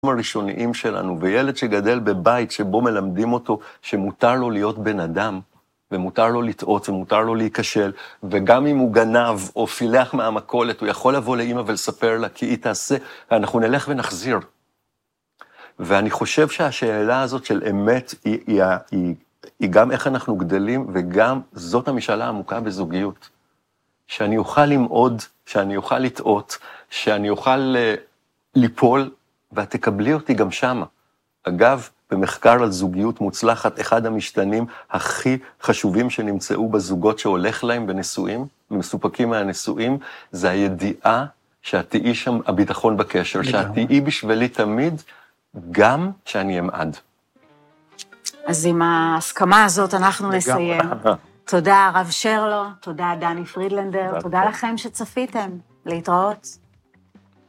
הראשוניים שלנו, וילד שגדל בבית שבו מלמדים אותו שמותר לו להיות בן אדם, ומותר לו לטעות, ומותר לו להיכשל, וגם אם הוא גנב או פילח מהמכולת, הוא יכול לבוא לאמא ולספר לה, כי היא תעשה, ואנחנו נלך ונחזיר. ואני חושב שהשאלה הזאת של אמת היא גם איך אנחנו גדלים, וגם זאת המשאלה העמוקה בזוגיות. שאני אוכל למעוד, שאני אוכל לטעות, שאני אוכל ליפול, ואת תקבלי אותי גם שמה. אגב, במחקר על זוגיות מוצלחת, אחד המשתנים הכי חשובים שנמצאו בזוגות שהולך להם בנישואים, ומסופקים מהנישואים, זה הידיעה שאת תהיי שם הביטחון בקשר, שאת תהיי בשבילי תמיד, גם שאני אמעד. אז עם ההסכמה הזאת אנחנו נסיים. תודה רב שרלו, תודה דני פרידלנדר, תודה לכם שצפיתם. להתראות.